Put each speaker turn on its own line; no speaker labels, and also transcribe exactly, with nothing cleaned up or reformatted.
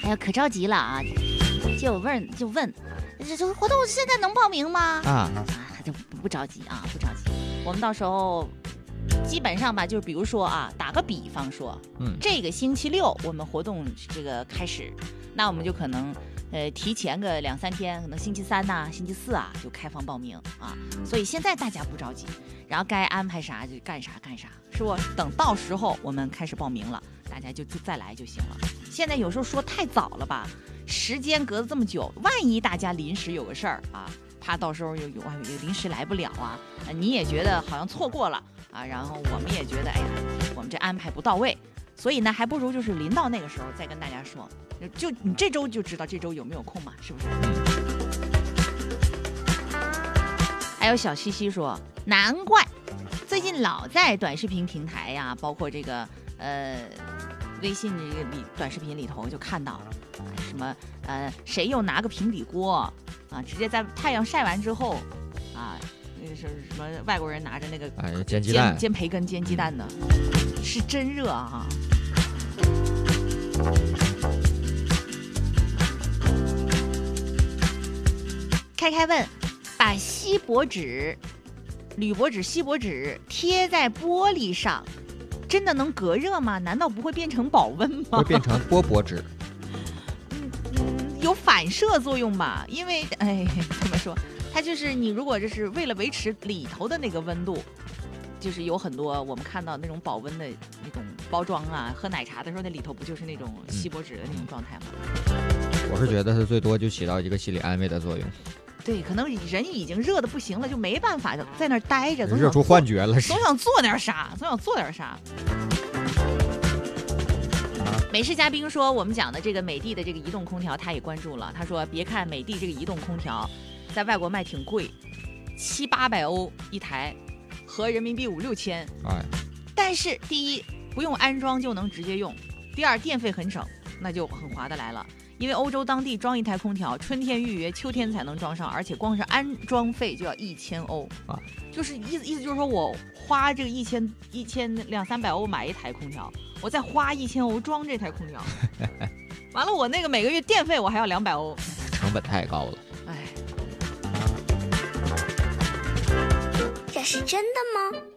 哎呀，可着急了啊！就问就问，这这活动现在能报名吗？啊啊，就不不着急啊，不着急。我们到时候基本上吧，就是比如说啊，打个比方说，嗯，这个星期六我们活动这个开始，那我们就可能呃提前个两三天，可能星期三呐、啊、星期四啊就开放报名啊。所以现在大家不着急，然后该安排啥就干啥干啥，是不？等到时候我们开始报名了，大家就就再来就行了。现在有时候说太早了吧，时间隔得这么久，万一大家临时有个事儿啊，怕到时候有有有临时来不了啊，你也觉得好像错过了啊，然后我们也觉得哎呀，我们这安排不到位，所以呢，还不如就是临到那个时候再跟大家说，就你这周就知道这周有没有空嘛，是不是？还有小西西说，难怪最近老在短视频平台呀，包括这个呃。微信这个里短视频里头就看到什么呃谁又拿个平底锅啊，直接在太阳晒完之后啊，那个是什么外国人拿着那个
哎煎鸡蛋
煎培根煎鸡蛋的，是真热啊！开开问，把锡箔纸、铝箔纸、锡箔纸贴在玻璃上。真的能隔热吗？难道不会变成保温吗？
会变成波箔纸。
嗯嗯，有反射作用吧？因为哎，怎么说？它就是你如果这是为了维持里头的那个温度，就是有很多我们看到那种保温的那种包装啊，喝奶茶的时候那里头不就是那种锡箔纸的那种状态吗？
嗯、我是觉得它最多就起到一个心理安慰的作用。
对，可能人已经热的不行了，就没办法在那儿待着，
热出幻觉了，
总想做点啥，总想做点啥。美食嘉宾说，我们讲的这个美的的这个移动空调，他也关注了。他说，别看美的这个移动空调在外国卖挺贵，七八百欧一台，合人民币五六千。哎，但是第一不用安装就能直接用，第二电费很省，那就很划得来了。因为欧洲当地装一台空调，春天预约，秋天才能装上，而且光是安装费就要一千欧啊！就是意思意思就是说我花这个一千一千两三百欧买一台空调，我再花一千欧装这台空调，完了我那个每个月电费我还要两百欧，
成本太高了。
哎，
这是真的吗？